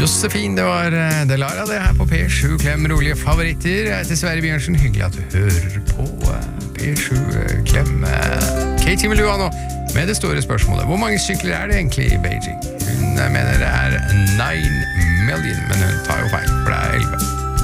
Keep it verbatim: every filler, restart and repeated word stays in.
Josefin, det var eh, Delara det her på P sju, Klem rolige favoritter. Jeg heter Sverre Bjørnsen, hyggelig at du hører på eh, P sju, eh, Klem. Eh, Katie Melua nå, med det store spørsmålet. Hvor mange sykler er det egentlig i Beijing? Hun eh, mener det er nine million, men hun